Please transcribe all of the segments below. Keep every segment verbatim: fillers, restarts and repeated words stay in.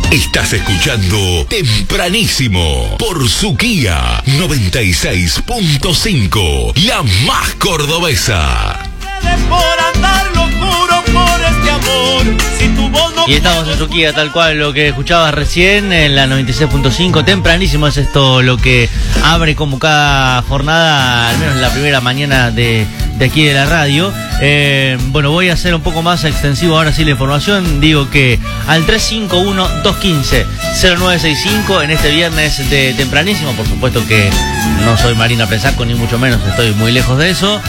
Estás escuchando Tempranísimo por Suquía noventa y seis punto cinco, la más cordobesa. Por andar locuro por este amor, si tu voz no... Y estamos en Suquía, tal cual lo que escuchabas recién en la noventa y seis punto cinco. Tempranísimo es esto lo que abre como cada jornada, al menos en la primera mañana de, de aquí de la radio. Eh, bueno, voy a hacer un poco más extensivo ahora sí la información. Digo que al tres cinco uno, dos uno cinco, cero nueve seis cinco en este viernes de Tempranísimo. Por supuesto que no soy Marina Pesaco, ni mucho menos, estoy muy lejos de eso.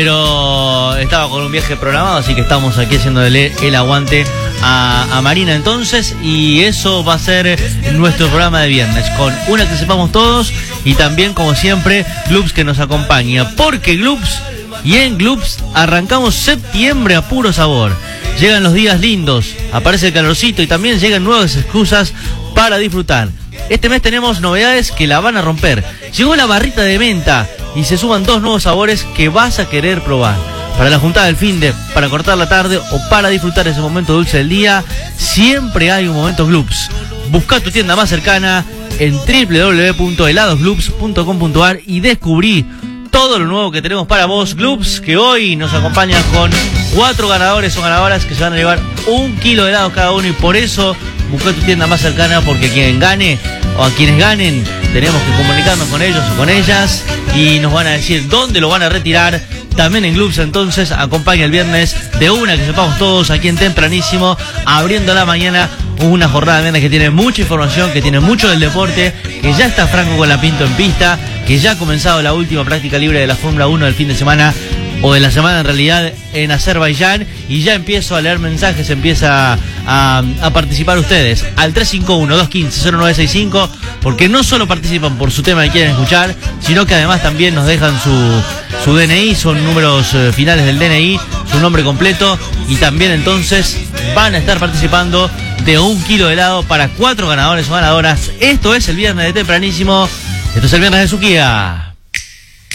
Pero estaba con un viaje programado, así que estamos aquí haciéndole el aguante a, a Marina entonces. Y eso va a ser nuestro programa de viernes, con una que sepamos todos y también, como siempre, Gloops que nos acompaña. Porque Gloops, y en Gloops arrancamos septiembre a puro sabor. Llegan los días lindos, aparece el calorcito y también llegan nuevas excusas para disfrutar. Este mes tenemos novedades que la van a romper. Llegó la barrita de menta y se suman dos nuevos sabores que vas a querer probar. Para la juntada del finde, para cortar la tarde o para disfrutar ese momento dulce del día, siempre hay un momento Gloops. Busca tu tienda más cercana en doble u doble u doble u punto helados gloops punto com punto a r y descubrí todo lo nuevo que tenemos para vos, Gloops, que hoy nos acompañan con cuatro ganadores o ganadoras que se van a llevar un kilo de helados cada uno, y por eso busca tu tienda más cercana, porque quien gane o a quienes ganen tenemos que comunicarnos con ellos o con ellas y nos van a decir dónde lo van a retirar. También en Gloops entonces acompaña el viernes de una que sepamos todos aquí en Tempranísimo, abriendo la mañana una jornada de viernes que tiene mucha información, que tiene mucho del deporte, que ya está Franco Colapinto en pista, que ya ha comenzado la última práctica libre de la Fórmula uno del fin de semana, o de la semana en realidad, en Azerbaiyán, y ya empiezo a leer mensajes, empieza a, a participar ustedes al tres cinco uno, dos uno cinco, cero nueve seis cinco, porque no solo participan por su tema que quieren escuchar, sino que además también nos dejan su, su D N I, son números eh, finales del D N I, su nombre completo, y también entonces van a estar participando de un kilo de helado para cuatro ganadores o ganadoras. Esto es el viernes de Tempranísimo, esto es el viernes de Suquía.